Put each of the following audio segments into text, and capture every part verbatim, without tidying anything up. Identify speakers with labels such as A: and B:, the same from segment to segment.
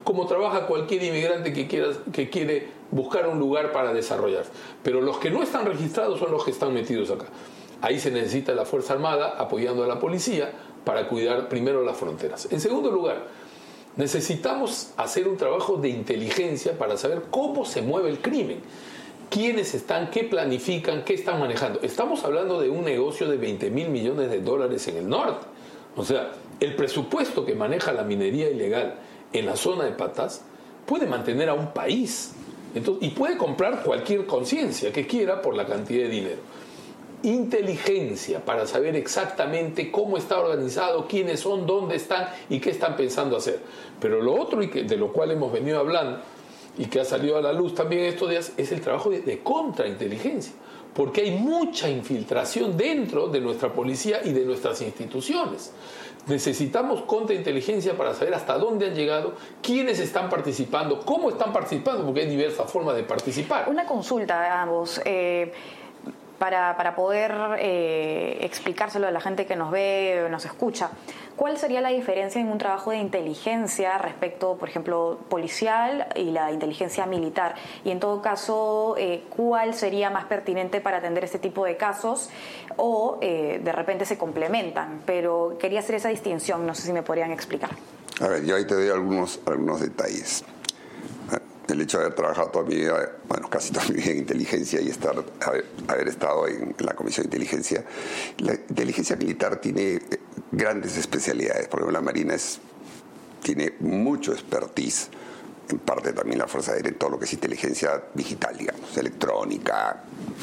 A: como trabaja cualquier inmigrante que, quiera, que quiere buscar un lugar para desarrollarse. Pero los que no están registrados son los que están metidos acá. Ahí se necesita la Fuerza Armada apoyando a la policía para cuidar primero las fronteras. En segundo lugar, necesitamos hacer un trabajo de inteligencia para saber cómo se mueve el crimen. ¿Quiénes están? ¿Qué planifican? ¿Qué están manejando? Estamos hablando de un negocio de veinte mil millones de dólares en el norte. O sea, el presupuesto que maneja la minería ilegal en la zona de Patas puede mantener a un país. Entonces, y puede comprar cualquier conciencia que quiera por la cantidad de dinero. Inteligencia para saber exactamente cómo está organizado, quiénes son, dónde están y qué están pensando hacer. Pero lo otro, y que, de lo cual hemos venido hablando, y que ha salido a la luz también estos días, es el trabajo de, de contrainteligencia, porque hay mucha infiltración dentro de nuestra policía y de nuestras instituciones. Necesitamos contrainteligencia para saber hasta dónde han llegado, quiénes están participando, cómo están participando, porque hay diversas formas de participar.
B: Una consulta a ambos, eh, para, para poder eh, explicárselo a la gente que nos ve, nos escucha. ¿Cuál sería la diferencia en un trabajo de inteligencia respecto, por ejemplo, policial y la inteligencia militar? Y en todo caso, eh, ¿cuál sería más pertinente para atender este tipo de casos? O eh, de repente se complementan, pero quería hacer esa distinción, no sé si me podrían explicar.
C: A ver, yo ahí te doy algunos, algunos detalles. El hecho de haber trabajado toda mi vida, bueno, casi toda mi vida en inteligencia y estar, haber, haber estado en la Comisión de Inteligencia, la inteligencia militar tiene grandes especialidades. Por ejemplo, la Marina es, tiene mucho expertise, en parte también la Fuerza Aérea, en todo lo que es inteligencia digital, digamos, electrónica.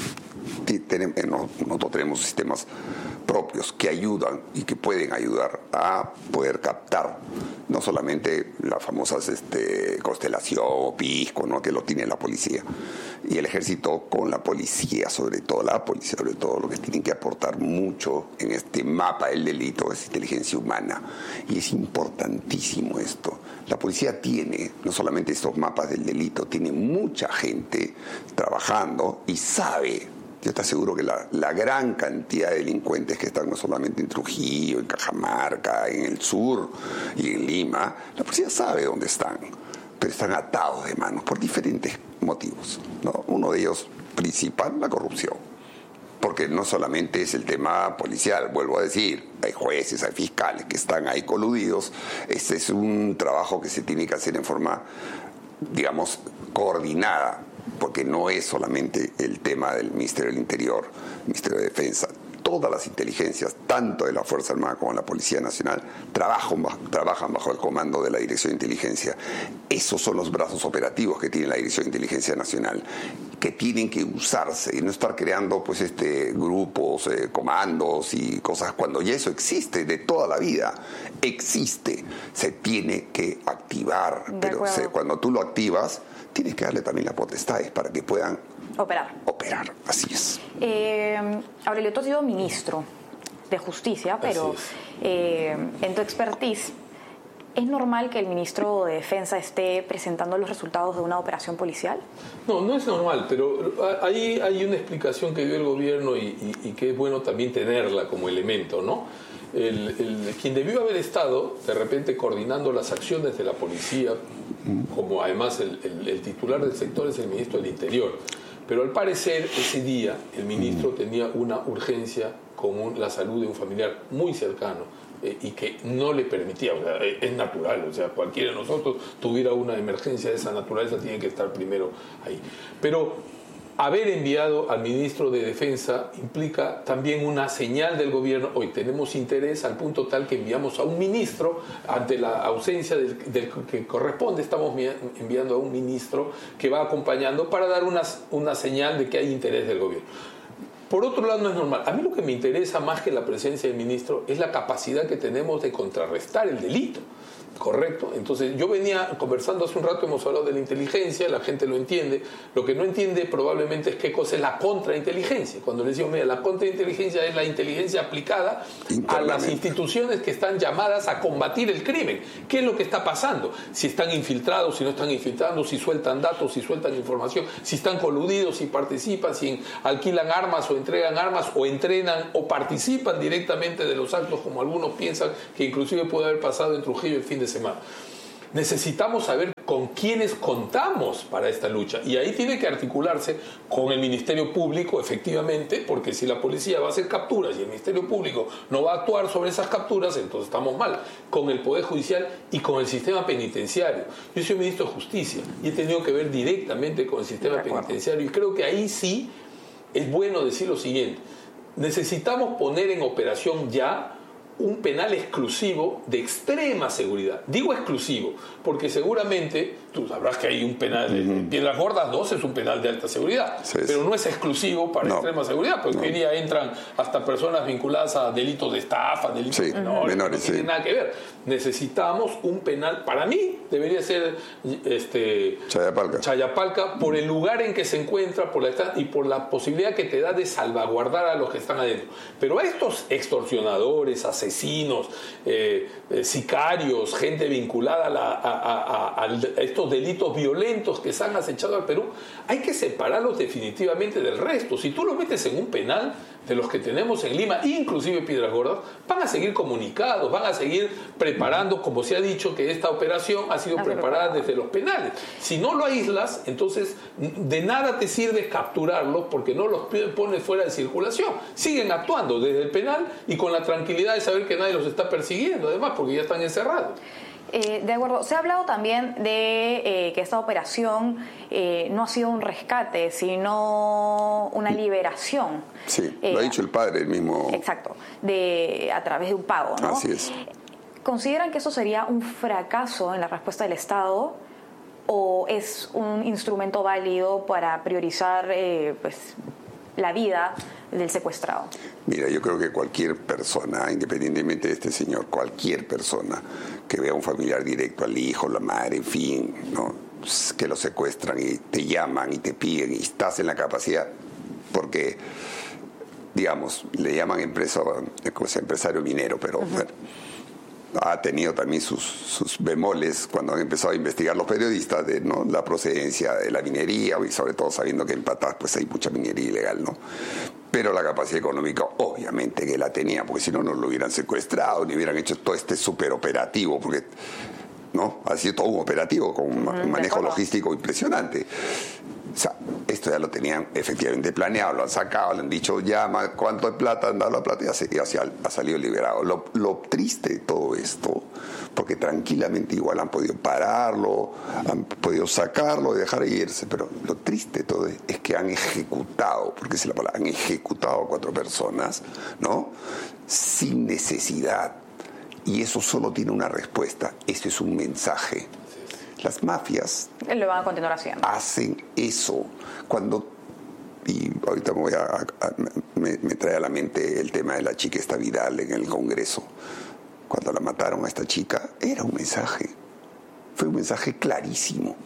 C: Nosotros tenemos sistemas propios que ayudan y que pueden ayudar a poder captar no solamente las famosas este, constelación o pisco, ¿no?, que lo tiene la policía y el ejército con la policía, sobre todo la policía, sobre todo lo que tienen que aportar mucho en este mapa del delito es inteligencia humana, y es importantísimo esto. La policía tiene no solamente estos mapas del delito, tiene mucha gente trabajando y sabe. Yo te aseguro que la, la gran cantidad de delincuentes que están no solamente en Trujillo, en Cajamarca, en el sur y en Lima, la policía sabe dónde están, pero están atados de manos por diferentes motivos, ¿no? Uno de ellos principal, la corrupción. Porque no solamente es el tema policial, vuelvo a decir, hay jueces, hay fiscales que están ahí coludidos. Este es un trabajo que se tiene que hacer en forma, digamos, coordinada, porque no es solamente el tema del Ministerio del Interior, Ministerio de Defensa. Todas las inteligencias, tanto de la Fuerza Armada como de la Policía Nacional, trabajan bajo, trabajan bajo el comando de la Dirección de Inteligencia. Esos son los brazos operativos que tiene la Dirección de Inteligencia Nacional, que tienen que usarse y no estar creando pues este grupos, eh, comandos y cosas cuando ya eso existe de toda la vida. Existe, se tiene que activar,
B: de
C: pero se, cuando tú lo activas, tienes que darle también las potestades para que puedan
B: operar.
C: Operar, así es.
B: Eh, Aurelio, tú has sido ministro de Justicia, pero eh, en tu expertise, ¿es normal que el ministro de Defensa esté presentando los resultados de una operación policial?
A: No, no es normal, pero ahí hay una explicación que dio el gobierno y, y, y que es bueno también tenerla como elemento, ¿no? El, el, quien debió haber estado de repente coordinando las acciones de la policía, como además el, el, el titular del sector es el ministro del Interior. Pero al parecer ese día el ministro tenía una urgencia con un, la salud de un familiar muy cercano eh, y que no le permitía, o sea, es natural, o sea, cualquiera de nosotros tuviera una emergencia de esa naturaleza tiene que estar primero ahí. Pero haber enviado al ministro de Defensa implica también una señal del gobierno. Hoy tenemos interés al punto tal que enviamos a un ministro, ante la ausencia del, del que corresponde, estamos enviando a un ministro que va acompañando para dar una, una señal de que hay interés del gobierno. Por otro lado, no es normal. A mí lo que me interesa más que la presencia del ministro es la capacidad que tenemos de contrarrestar el delito. Correcto. Entonces, yo venía conversando hace un rato, hemos hablado de la inteligencia, la gente lo entiende. Lo que no entiende probablemente es qué cosa es la contrainteligencia. Cuando le decimos, mira, la contrainteligencia es la inteligencia aplicada a las instituciones que están llamadas a combatir el crimen. ¿Qué es lo que está pasando? Si están infiltrados, si no están infiltrando, si sueltan datos, si sueltan información, si están coludidos, si participan, si alquilan armas o entregan armas o entrenan o participan directamente de los actos, como algunos piensan que inclusive puede haber pasado en Trujillo el fin de semana. Necesitamos saber con quiénes contamos para esta lucha. Y ahí tiene que articularse con el Ministerio Público, efectivamente, porque si la policía va a hacer capturas y el Ministerio Público no va a actuar sobre esas capturas, entonces estamos mal. Con el Poder Judicial y con el sistema penitenciario. Yo soy ministro de Justicia y he tenido que ver directamente con el sistema penitenciario, y creo que ahí sí es bueno decir lo siguiente: necesitamos poner en operación ya un penal exclusivo de extrema seguridad. Digo exclusivo porque seguramente tú sabrás que hay un penal de uh-huh. Piedras Gordas dos es un penal de alta seguridad, sí, pero sí. no es exclusivo para no. extrema seguridad, porque no. hoy día entran hasta personas vinculadas a delitos de estafa, delitos sí. menores, menores, no sí. tiene nada que ver. Necesitamos un penal, para mí debería ser este
C: Chayapalca,
A: Chayapalca por el lugar en que se encuentra, por la y por la posibilidad que te da de salvaguardar a los que están adentro. Pero a estos extorsionadores, asesinos, eh, eh, sicarios, gente vinculada a, la, a, a, a, a estos delitos violentos que se han acechado al Perú, hay que separarlos definitivamente del resto. Si tú los metes en un penal de los que tenemos en Lima, inclusive Piedras Gordas, van a seguir comunicados, van a seguir preparando, como se ha dicho, que esta operación ha sido preparada desde los penales. Si no lo aíslas, entonces de nada te sirve capturarlos porque no los pones fuera de circulación. Siguen actuando desde el penal y con la tranquilidad de saber que nadie los está persiguiendo, además, porque ya están encerrados.
B: Eh, de acuerdo. Se ha hablado también de eh, que esta operación eh, no ha sido un rescate, sino una liberación.
C: Sí, lo eh, ha dicho el padre, el mismo.
B: Exacto, de, a través de un pago, ¿no?
C: Así es.
B: ¿Consideran que eso sería un fracaso en la respuesta del Estado o es un instrumento válido para priorizar eh, pues, la vida del secuestrado?
C: Mira, yo creo que cualquier persona, independientemente de este señor, cualquier persona que vea a un familiar directo, al hijo, la madre, en fin, ¿no?, que lo secuestran y te llaman y te piden y estás en la capacidad, porque, digamos, le llaman empresa, empresario minero, pero uh-huh. bueno, ha tenido también sus, sus bemoles cuando han empezado a investigar los periodistas de, ¿no?, la procedencia de la minería, y sobre todo sabiendo que en Patás pues hay mucha minería ilegal, ¿no? Pero la capacidad económica obviamente que la tenía, porque si no, no lo hubieran secuestrado ni hubieran hecho todo este superoperativo, porque ¿no? ha sido todo un operativo con un mm, manejo logístico impresionante. O sea, esto ya lo tenían efectivamente planeado, lo han sacado, le han dicho, llama, ¿cuánto de plata? Han dado la plata y así, y así ha salido liberado. Lo, lo triste de todo esto, porque tranquilamente igual han podido pararlo, han podido sacarlo y dejar irse, pero lo triste de todo es que han ejecutado, porque es la palabra, han ejecutado a cuatro personas, ¿no?, sin necesidad. Y eso solo tiene una respuesta, ese es un mensaje. Las mafias
B: lo van a continuar haciendo.
C: Hacen eso. Cuando, y ahorita me, voy a, a, me, me trae a la mente el tema de la chica esta Vidal en el Congreso. Cuando la mataron a esta chica, era un mensaje. Fue un mensaje clarísimo.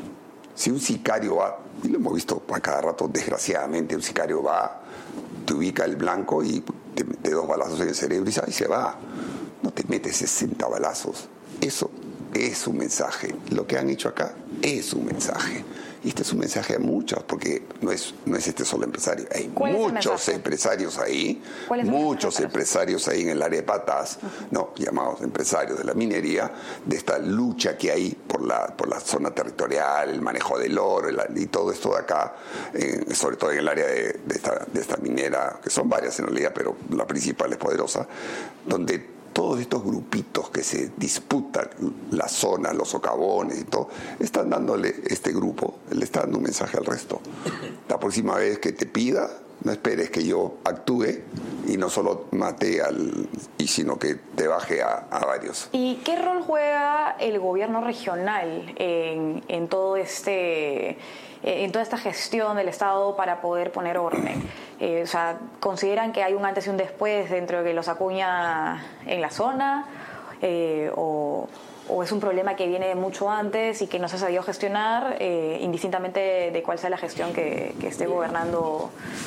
C: Si un sicario va, y lo hemos visto a cada rato, desgraciadamente, un sicario va, te ubica el blanco y te mete dos balazos en el cerebro y se va. No te metes sesenta balazos. Eso es un mensaje. Lo que han hecho acá es un mensaje. Y este es un mensaje a muchos, porque no es, no es este solo empresario. Hay muchos empresarios ahí, muchos empresarios ahí en el área de Patás, uh-huh. no, llamados empresarios de la minería, de esta lucha que hay por la, por la zona territorial, el manejo del oro el, y todo esto de acá, eh, sobre todo en el área de, de, esta, de esta minera, que son varias en realidad, pero la principal es Poderosa, donde todos estos grupitos que se disputan las zonas, los socavones y todo, están dándole, este grupo, le está dando un mensaje al resto. La próxima vez que te pida, no esperes que yo actúe y no solo mate al, y sino que te baje a, a varios.
B: ¿Y qué rol juega el gobierno regional en, en todo este... en toda esta gestión del Estado para poder poner orden? Eh, o sea, ¿consideran que hay un antes y un después dentro de que los Acuña en la zona? Eh, o, ¿O es un problema que viene de mucho antes y que no se ha sabido gestionar, eh, indistintamente de, de cuál sea la gestión que, que esté gobernando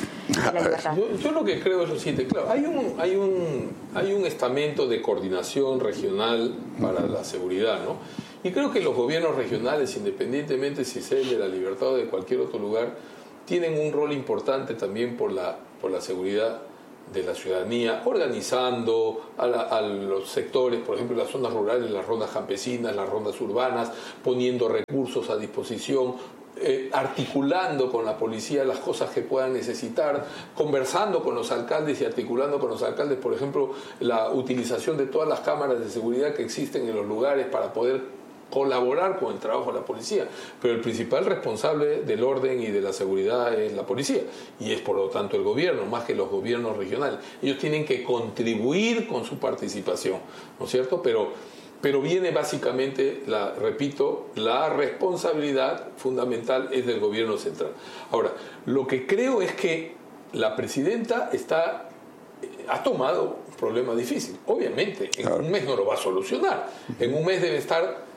B: la libertad?
A: Yo, yo lo que creo es lo siguiente, claro, hay un, hay un, hay un estamento de coordinación regional para la seguridad, ¿no? Y creo que los gobiernos regionales, independientemente si sea el de la Libertad o de cualquier otro lugar, tienen un rol importante también por la, por la seguridad de la ciudadanía, organizando a, la, a los sectores, por ejemplo, las zonas rurales, las rondas campesinas, las rondas urbanas, poniendo recursos a disposición, eh, articulando con la policía las cosas que puedan necesitar, conversando con los alcaldes y articulando con los alcaldes, por ejemplo, la utilización de todas las cámaras de seguridad que existen en los lugares para poder colaborar con el trabajo de la policía, pero el principal responsable del orden y de la seguridad es la policía y es por lo tanto el gobierno, más que los gobiernos regionales. Ellos tienen que contribuir con su participación, ¿no es cierto? Pero, pero viene básicamente, la, repito, la responsabilidad fundamental es del gobierno central. Ahora, lo que creo es que la presidenta está, ha tomado un problema difícil. Obviamente, en un mes no lo va a solucionar. En un mes debe estar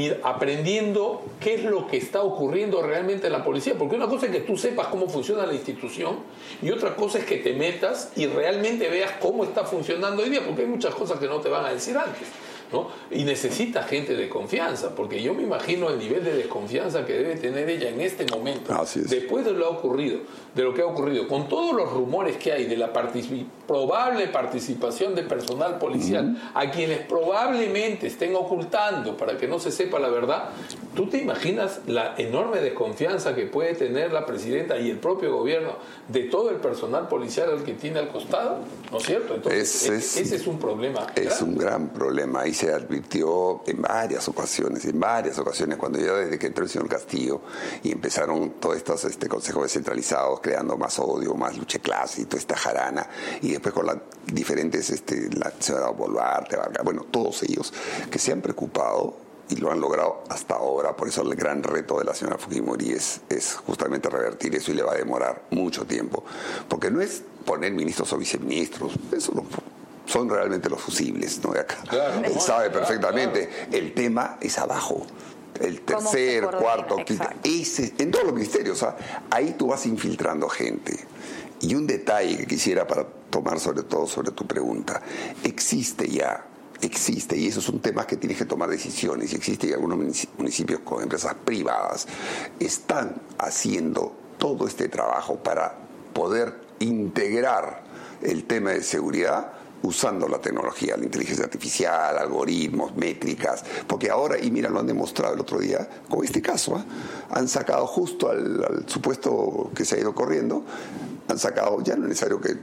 A: aprendiendo qué es lo que está ocurriendo realmente en la policía, porque una cosa es que tú sepas cómo funciona la institución y otra cosa es que te metas y realmente veas cómo está funcionando hoy día, porque hay muchas cosas que no te van a decir antes, ¿no? Y necesita gente de confianza, porque yo me imagino el nivel de desconfianza que debe tener ella en este momento, después de lo ha ocurrido, de lo que ha ocurrido, con todos los rumores que hay de la particip- probable participación de personal policial, uh-huh. a quienes probablemente estén ocultando para que no se sepa la verdad. ¿Tú te imaginas la enorme desconfianza que puede tener la presidenta y el propio gobierno de todo el personal policial al que tiene al costado? ¿No es cierto? Entonces,
C: es,
A: es, ese es un problema
C: Es
A: grave.
C: un gran problema y se advirtió en varias ocasiones, en varias ocasiones, cuando ya desde que entró el señor Castillo y empezaron todos estos este, consejos descentralizados creando más odio, más lucha de clase y toda esta jarana, y después con las diferentes, este, la señora Boluarte, bueno, todos ellos que se han preocupado y lo han logrado hasta ahora. Por eso el gran reto de la señora Fujimori es, es justamente revertir eso, y le va a demorar mucho tiempo, porque no es poner ministros o viceministros, eso no, son realmente los fusibles, ¿no? De acá. Claro, él sabe perfectamente, claro. El tema es abajo. El tercer, cuarto, quinto, ese, en todos los ministerios, ¿ah? Ahí tú vas infiltrando gente. Y un detalle que quisiera para tomar sobre todo sobre tu pregunta, existe ya, existe, y eso es un tema que tienes que tomar decisiones, y existe ya algunos municipios con empresas privadas, están haciendo todo este trabajo para poder integrar el tema de seguridad usando la tecnología, la inteligencia artificial, algoritmos, métricas, porque ahora, y mira, lo han demostrado el otro día, con este caso, ¿eh? han sacado justo al, al supuesto que se ha ido corriendo, han sacado, ya no es necesario que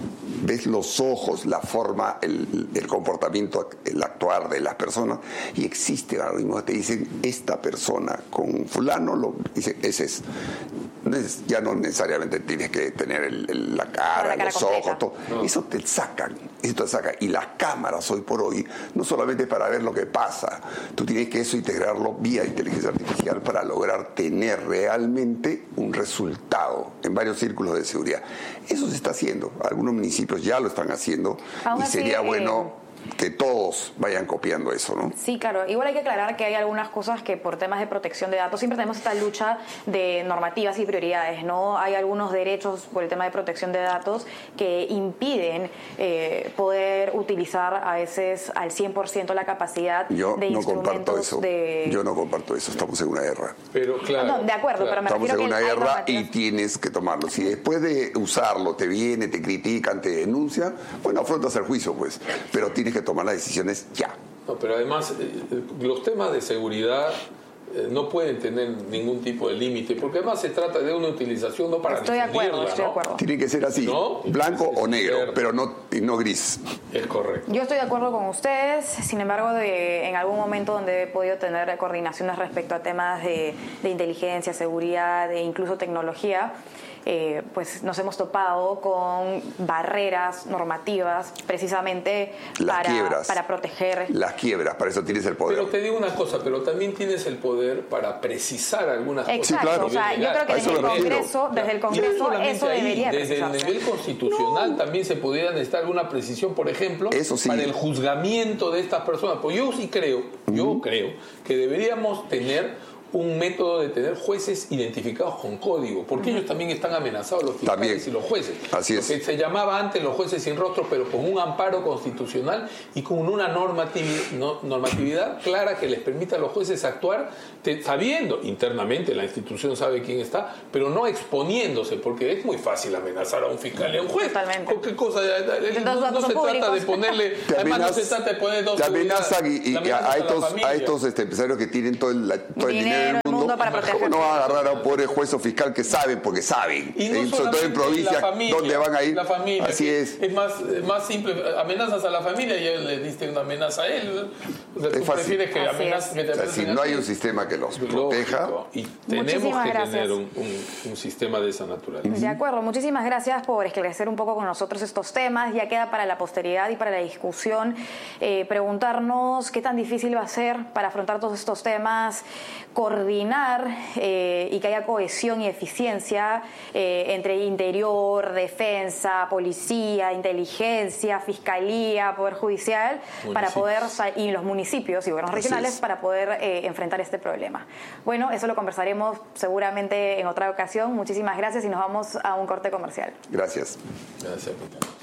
C: ves los ojos, la forma, el, el comportamiento, el actuar de las personas, y existe algoritmos que te dicen, esta persona con fulano, lo dice, ese es. Ya no necesariamente tienes que tener el, el, la cara, la cara los completa. Ojos, todo. No. Eso te sacan, eso te saca. Y las cámaras hoy por hoy, no solamente para ver lo que pasa, tú tienes que eso integrarlo vía inteligencia artificial para lograr tener realmente un resultado en varios círculos de seguridad. Eso se está haciendo, algunos municipios ya lo están haciendo. Aún y así, sería bueno que todos vayan copiando eso, ¿no?
B: Sí, claro. Igual hay que aclarar que hay algunas cosas que por temas de protección de datos siempre tenemos esta lucha de normativas y prioridades, ¿no? Hay algunos derechos por el tema de protección de datos que impiden eh, poder utilizar a veces al cien por ciento la capacidad
C: Yo
B: de
C: no
B: instrumentos
C: comparto eso.
B: de...
C: Yo no comparto eso. Estamos en una guerra.
A: Pero claro.
B: No, de acuerdo,
A: claro.
B: pero me
C: Estamos
B: refiero
C: en una
B: que
C: guerra
B: normativas...
C: y tienes que tomarlo. Si después de usarlo te viene, te critican, te denuncian, bueno, afrontas el juicio, pues. Pero tienes que tomar las decisiones ya.
A: No, pero además eh, los temas de seguridad eh, no pueden tener ningún tipo de límite, porque además se trata de una utilización no para
B: estoy de acuerdo, estoy
A: ¿no?
B: de acuerdo.
C: Tiene que ser así, ¿no? Blanco es, es o negro, ser... pero no, no gris.
A: Es correcto.
B: Yo estoy de acuerdo con ustedes, sin embargo, de, en algún momento donde he podido tener coordinaciones respecto a temas de, de inteligencia, seguridad e incluso tecnología, Eh, pues nos hemos topado con barreras normativas precisamente para, para proteger.
C: Las quiebras, para eso tienes el poder.
A: Pero te digo una cosa, pero también tienes el poder para precisar algunas
B: Exacto, cosas. Exacto, o sea, yo creo que desde el, Congreso, desde el Congreso no eso ahí, debería
A: desde el nivel constitucional no. también se podría necesitar alguna precisión, por ejemplo, eso sí. para el juzgamiento de estas personas. Pues yo sí creo, yo uh-huh. creo que deberíamos tener un método de tener jueces identificados con código, porque uh-huh. ellos también están amenazados, los fiscales también. y los jueces.
C: Así es.
A: Lo que se llamaba antes los jueces sin rostro, pero con un amparo constitucional y con una normatividad, no, normatividad clara que les permita a los jueces actuar te, sabiendo, internamente la institución sabe quién está, pero no exponiéndose, porque es muy fácil amenazar a un fiscal y a un juez.
B: Totalmente.
A: ¿Qué cosa? No, no se públicos. trata de ponerle,
C: te
A: además
C: amenaz,
A: no se trata de poner dos
C: te amenazan y, y a, a, estos, a estos este, empresarios que tienen todo el, todo el dinero del mundo, mundo para ¿cómo no va a agarrar a un pobre juez o fiscal que saben? Porque saben,
A: y no
C: en, sobre todo en provincias
A: familia,
C: donde van a ir.
A: La familia,
C: así es.
A: Es más, más simple, amenazas a la familia y él le diste una amenaza a él. O sea, tú prefieres que amenazas que te
C: o sea, si no hay un sistema que los proteja.
A: Y tenemos
B: Muchísimas
A: que
B: gracias.
A: tener un, un, un sistema de esa naturaleza.
B: De acuerdo, muchísimas gracias por esclarecer un poco con nosotros estos temas. Ya queda para la posteridad y para la discusión eh, preguntarnos qué tan difícil va a ser para afrontar todos estos temas, coordinar eh, y que haya cohesión y eficiencia eh, entre interior, defensa, policía, inteligencia, fiscalía, poder judicial, municipios. para poder y los municipios y gobiernos regionales para poder eh, enfrentar este problema. Bueno, eso lo conversaremos seguramente en otra ocasión. Muchísimas gracias y nos vamos a un corte comercial.
C: Gracias.
A: Gracias.